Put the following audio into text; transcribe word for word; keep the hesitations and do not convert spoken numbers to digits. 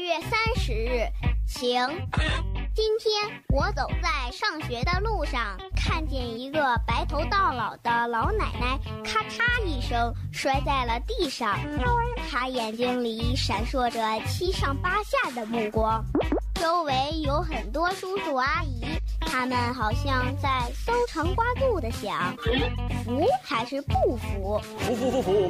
月三十日，晴。今天我走在上学的路上，看见一个白头到老的老奶奶，咔嚓一声摔在了地上。她眼睛里闪烁着七上八下的目光，周围有很多叔叔阿姨，他们好像在搜肠刮肚地想，服还是不服？ 服服服服，